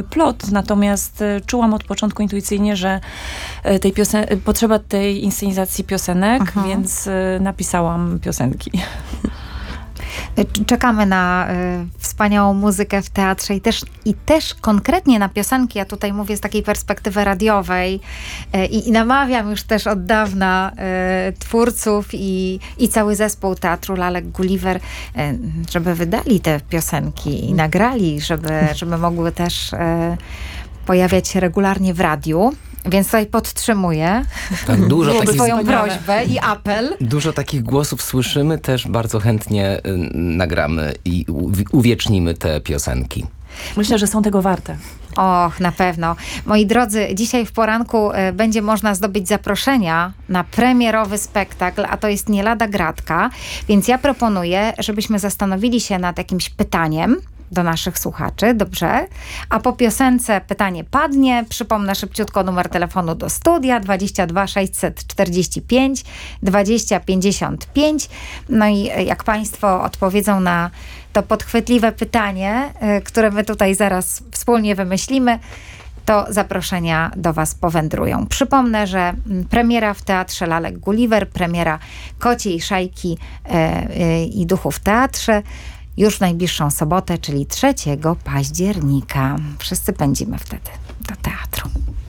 plot, natomiast czułam od początku intuicyjnie, że potrzeba tej inscenizacji piosenek, więc napisałam piosenki. Czekamy na wspaniałą muzykę w teatrze i też konkretnie na piosenki. Ja tutaj mówię z takiej perspektywy radiowej i namawiam już też od dawna twórców i cały zespół Teatru Lalek Gulliver, żeby wydali te piosenki i nagrali, żeby mogły też pojawiać się regularnie w radiu. Więc tutaj podtrzymuję swoją prośbę i apel. Dużo takich głosów słyszymy, też bardzo chętnie nagramy i uwiecznimy te piosenki. Myślę, że są tego warte. Och, na pewno. Moi drodzy, dzisiaj w poranku będzie można zdobyć zaproszenia na premierowy spektakl, a to jest nie lada gratka, więc ja proponuję, żebyśmy zastanowili się nad jakimś pytaniem do naszych słuchaczy, dobrze? A po piosence pytanie padnie. Przypomnę szybciutko numer telefonu do studia 22 645 20 55. No i jak Państwo odpowiedzą na to podchwytliwe pytanie, które my tutaj zaraz wspólnie wymyślimy, to zaproszenia do Was powędrują. Przypomnę, że premiera w Teatrze Lalek Gulliver, premiera Kociej Szajki i Duchów w Teatrze już w najbliższą sobotę, czyli 3 października. Wszyscy pędzimy wtedy do teatru.